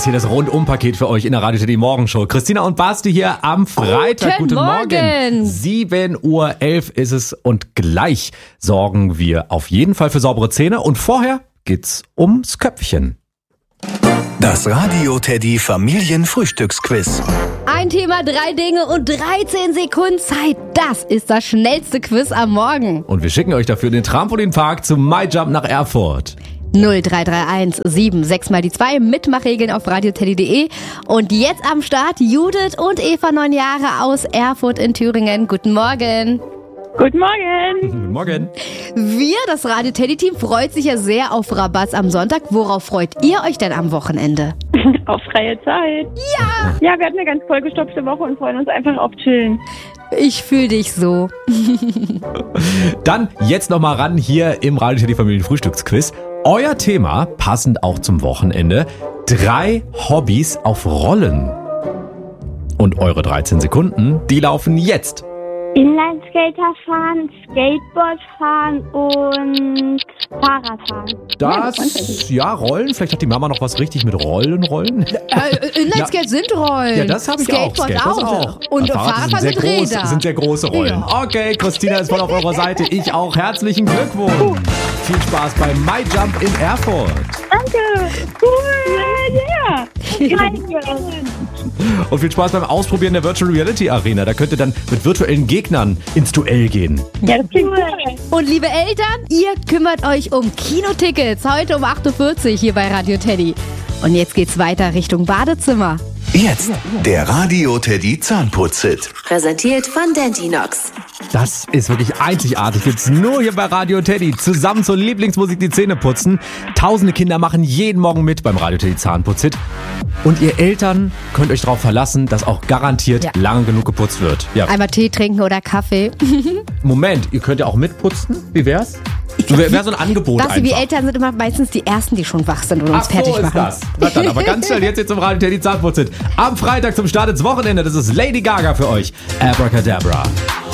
hier das Rundum-Paket für euch in der Radio Teddy Morgenshow. Christina und Basti hier am Freitag. Guten Morgen. 7:11 Uhr ist es und gleich sorgen wir auf jeden Fall für saubere Zähne und vorher geht's ums Köpfchen. Das Radio Teddy Familienfrühstücksquiz. Ein Thema, 3 Dinge und 13 Sekunden Zeit. Das ist das schnellste Quiz am Morgen. Und wir schicken euch dafür den Trampolinpark zum MyJump nach Erfurt. 0331 76 mal die 2 Mitmachregeln auf radioteddy.de. Und jetzt am Start Judith und Eva, 9 Jahre aus Erfurt in Thüringen. Guten Morgen. Guten Morgen. Guten Morgen. Wir, das Radio-Teddy-Team, freut sich ja sehr auf Rabatz am Sonntag. Worauf freut ihr euch denn am Wochenende? Auf freie Zeit. Ja! Ja, wir hatten eine ganz vollgestopfte Woche und freuen uns einfach auf Chillen. Ich fühle dich so. Dann jetzt nochmal ran hier im Radio Teddy Familienfrühstücksquiz. Euer Thema, passend auch zum Wochenende, 3 Hobbys auf Rollen. Und eure 13 Sekunden, die laufen jetzt. Inlineskater fahren, Skateboard fahren und Fahrrad fahren. Das, ja, Rollen. Vielleicht hat die Mama noch was richtig mit Rollen. Inlineskate sind Rollen. Ja, das habe ich auch. Skateboard auch. Und Fahrradfahren sind mit Rädern. Sind sehr große Rollen. Ja. Okay, Christina ist voll auf eurer Seite. Ich auch. Herzlichen Glückwunsch. Viel Spaß beim MyJump in Erfurt. Danke. Cool. Ja. Und viel Spaß beim Ausprobieren der Virtual Reality Arena. Da könnt ihr dann mit virtuellen Gegnern ins Duell gehen. Ja, das klingt cool. Und liebe Eltern, ihr kümmert euch um Kinotickets. Heute um 8:40 Uhr hier bei Radio Teddy. Und jetzt geht's weiter Richtung Badezimmer. Jetzt der Radio Teddy Zahnputz-Hit. Präsentiert von Dentinox. Das ist wirklich einzigartig. Gibt's nur hier bei Radio Teddy. Zusammen zur Lieblingsmusik die Zähne putzen. Tausende Kinder machen jeden Morgen mit beim Radio Teddy Zahnputz-Hit. Und ihr Eltern könnt euch darauf verlassen, dass auch garantiert lange genug geputzt wird. Ja. Einmal Tee trinken oder Kaffee. Moment, ihr könnt ja auch mitputzen. Wie wär's? Wäre so ein Angebot Basti, einfach. wir Eltern sind immer meistens die Ersten, die schon wach sind und uns fertig so machen. ist das. Na dann, aber ganz schnell jetzt zum Radio Teddy Zahnputz-Hit. Am Freitag zum Start ins Wochenende. Das ist Lady Gaga für euch. Abracadabra.